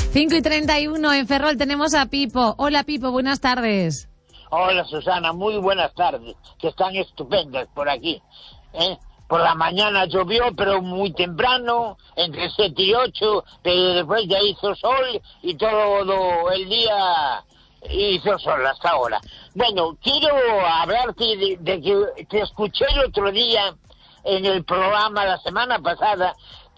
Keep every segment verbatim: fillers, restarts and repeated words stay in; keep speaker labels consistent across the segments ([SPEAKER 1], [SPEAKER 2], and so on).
[SPEAKER 1] cinco y treinta y uno en Ferrol tenemos a Pipo. Hola Pipo, buenas tardes.
[SPEAKER 2] Hola Susana, muy buenas tardes, que están estupendas por aquí. ¿eh? Por la mañana llovió, pero muy temprano, entre siete y ocho, pero después ya hizo sol y todo el día hizo sol hasta ahora. Bueno, quiero hablarte de, de que te escuché el otro día en el programa la semana pasada,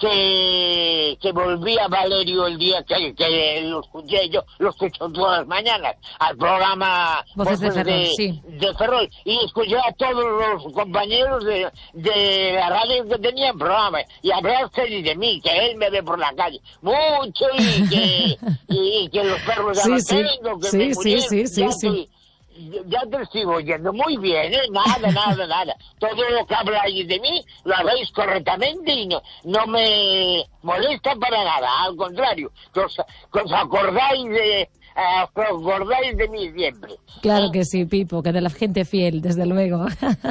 [SPEAKER 2] que, que volvía Valerio el día que, que lo escuché yo, lo escucho todas las mañanas, al programa
[SPEAKER 1] Voces de Ferrol,
[SPEAKER 2] de,
[SPEAKER 1] sí.
[SPEAKER 2] de Ferrol, y escuché a todos los compañeros de, de la radio que tenían programa, y hablaste de mí, que él me ve por la calle, mucho, y que, y, y que los perros ya
[SPEAKER 1] sí,
[SPEAKER 2] no
[SPEAKER 1] sí.
[SPEAKER 2] tengo, que
[SPEAKER 1] sí,
[SPEAKER 2] me
[SPEAKER 1] sí,
[SPEAKER 2] murieron,
[SPEAKER 1] sí, sí,
[SPEAKER 2] ya
[SPEAKER 1] sí.
[SPEAKER 2] estoy- Ya te estoy oyendo muy bien, ¿eh? Nada, nada, nada. Todo lo que habláis de mí lo habláis correctamente y no, no me molesta para nada. Al contrario, que os, que os acordáis de, uh, os acordáis de mí siempre.
[SPEAKER 1] Claro
[SPEAKER 2] ¿eh?
[SPEAKER 1] que sí, Pipo, que de la gente fiel, desde luego.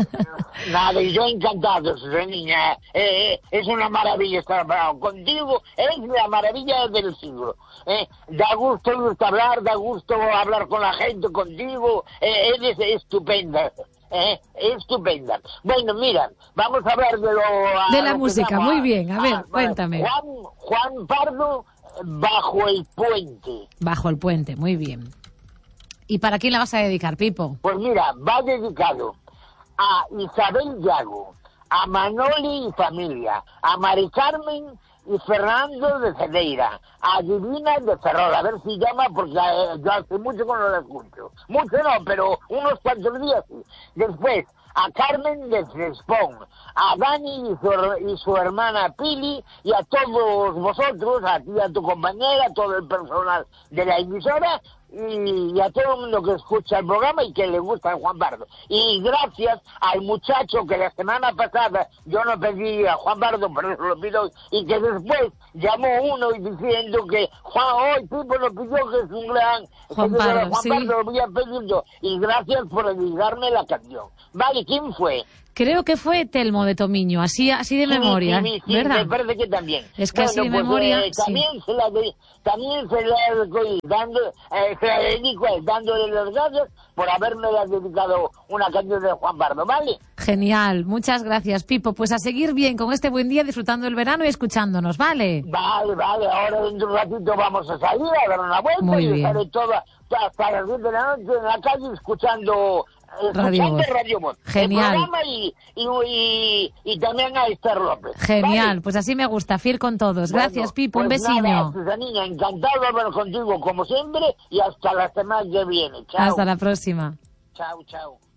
[SPEAKER 2] Nada, y yo encantado, niña. Eh, eh, es una maravilla estar hablando contigo. Es la maravilla del siglo. Eh, da gusto irte a hablar, da gusto hablar con la gente contigo. Eh, eres estupenda. Eh, estupenda. Bueno, mira, vamos a hablar de lo... a
[SPEAKER 1] De la
[SPEAKER 2] lo que
[SPEAKER 1] música,
[SPEAKER 2] llama-
[SPEAKER 1] muy bien. A ver,
[SPEAKER 2] ah,
[SPEAKER 1] cuéntame.
[SPEAKER 2] Juan, Juan Pardo, Bajo el Puente.
[SPEAKER 1] Bajo el puente, muy bien. ¿Y para quién la vas a dedicar, Pipo?
[SPEAKER 2] Pues mira, va dedicado a Isabel Yago, a Manoli y familia, a Mari Carmen y Fernando de Cedeira, a Divina de Ferrol, a ver si llama porque eh, yo hace mucho que no la escucho. Mucho no, pero unos cuantos días sí. Después, a Carmen de Crespón, a Dani y su, y su hermana Pili, y a todos vosotros, a ti, a tu compañera, a todo el personal de la emisora, y a todo el mundo que escucha el programa y que le gusta a Juan Pardo. Y gracias al muchacho que la semana pasada yo no pedí a Juan Pardo, pero eso lo pido hoy, y que después llamó uno y diciendo que Juan, hoy Pipo lo pidió, que es un gran...
[SPEAKER 1] Juan
[SPEAKER 2] que yo,
[SPEAKER 1] Pardo,
[SPEAKER 2] Juan
[SPEAKER 1] sí.
[SPEAKER 2] Pardo lo voy a pedir yo. Y gracias por dedicarme la canción. Vale, ¿quién fue?
[SPEAKER 1] Creo que fue Telmo de Tomiño, así así de
[SPEAKER 2] Sí,
[SPEAKER 1] memoria,
[SPEAKER 2] sí, sí, sí,
[SPEAKER 1] ¿verdad?
[SPEAKER 2] me parece que también.
[SPEAKER 1] Es que así de
[SPEAKER 2] pues,
[SPEAKER 1] memoria,
[SPEAKER 2] eh,
[SPEAKER 1] sí.
[SPEAKER 2] también se la de, también se la doy dando, eh, se la dedico a él, dándole las gracias por haberme dedicado una canción de Juan Pardo, ¿vale?
[SPEAKER 1] Genial, muchas gracias, Pipo. Pues a seguir bien con este buen día, disfrutando del verano y escuchándonos, ¿vale?
[SPEAKER 2] Vale, vale, ahora dentro de un ratito vamos a salir a dar una vuelta
[SPEAKER 1] Muy
[SPEAKER 2] y
[SPEAKER 1] bien.
[SPEAKER 2] estaré toda, toda hasta las diez de la noche en la calle escuchando,
[SPEAKER 1] Radio
[SPEAKER 2] escuchando
[SPEAKER 1] Voz.
[SPEAKER 2] Radio Voz.
[SPEAKER 1] Genial.
[SPEAKER 2] El programa y, y, y, y también a Esther López.
[SPEAKER 1] Genial,
[SPEAKER 2] ¿vale?
[SPEAKER 1] pues así me gusta, fiel con todos. Gracias,
[SPEAKER 2] Bueno,
[SPEAKER 1] Pipo, un
[SPEAKER 2] pues
[SPEAKER 1] besiño.
[SPEAKER 2] nada, Susanina, encantado de hablar contigo como siempre y hasta la semana que viene. Chao.
[SPEAKER 1] Hasta la próxima.
[SPEAKER 2] Chao, chao.